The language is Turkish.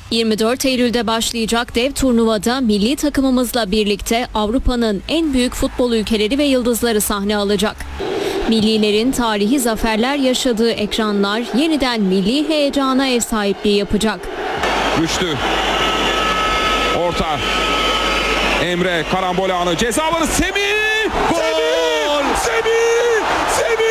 24 Eylül'de başlayacak dev turnuvada milli takımımızla birlikte Avrupa'nın en büyük futbol ülkeleri ve yıldızları sahne alacak. Millilerin tarihi zaferler yaşadığı ekranlar yeniden milli heyecana ev sahipliği yapacak. Güçlü. Orta. Emre karambol anı. Ceza alanı. Semih! Gol! Semih! Semih!